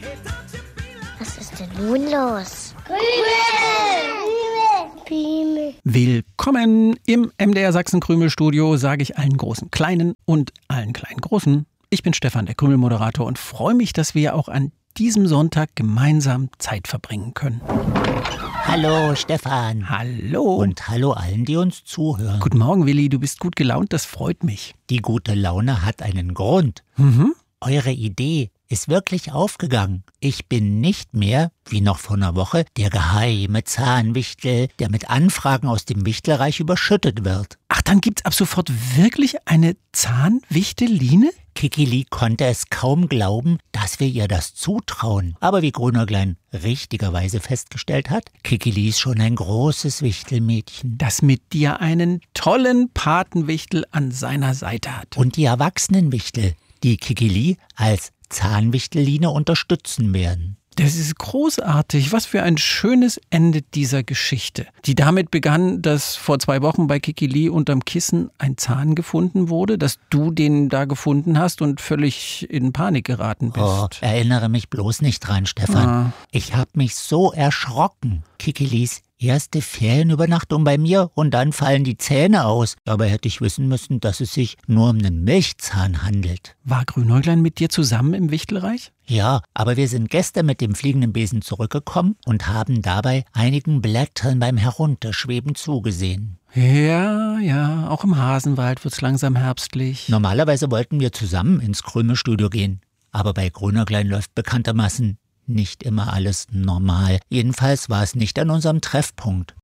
Was ist denn nun los? Krümel. Willkommen im MDR Sachsen Krümelstudio, sage ich allen großen Kleinen und allen kleinen Großen. Ich bin Stefan, der Krümelmoderator, und freue mich, dass wir auch an diesem Sonntag gemeinsam Zeit verbringen können. Hallo Stefan. Hallo. Und hallo allen, die uns zuhören. Guten Morgen, Willi, du bist gut gelaunt, das freut mich. Die gute Laune hat einen Grund. Eure Idee ist wirklich aufgegangen. Ich bin nicht mehr, wie noch vor einer Woche, der geheime Zahnwichtel, der mit Anfragen aus dem Wichtelreich überschüttet wird. Ach, dann gibt's ab sofort wirklich eine Zahnwichteline? Kikili konnte es kaum glauben, dass wir ihr das zutrauen. Aber wie Grünäuglein richtigerweise festgestellt hat, Kikili ist schon ein großes Wichtelmädchen. Das mit dir einen tollen Patenwichtel an seiner Seite hat. Und die Erwachsenenwichtel, die Kikili als Zahnwichtelline unterstützen werden. Das ist großartig. Was für ein schönes Ende dieser Geschichte. Die damit begann, dass vor 2 Wochen bei Kikili unterm Kissen ein Zahn gefunden wurde, dass du den da gefunden hast und völlig in Panik geraten bist. Oh, erinnere mich bloß nicht dran, Stefan. Ah. Ich habe mich so erschrocken. Kikilis erste Ferienübernachtung bei mir und dann fallen die Zähne aus. Dabei hätte ich wissen müssen, dass es sich nur um einen Milchzahn handelt. War Grünäuglein mit dir zusammen im Wichtelreich? Ja, aber wir sind gestern mit dem fliegenden Besen zurückgekommen und haben dabei einigen Blättern beim Herunterschweben zugesehen. Ja, auch im Hasenwald wird's langsam herbstlich. Normalerweise wollten wir zusammen ins Krümelstudio gehen. Aber bei Grünäuglein läuft bekanntermaßen nicht immer alles normal. Jedenfalls war es nicht an unserem Treffpunkt.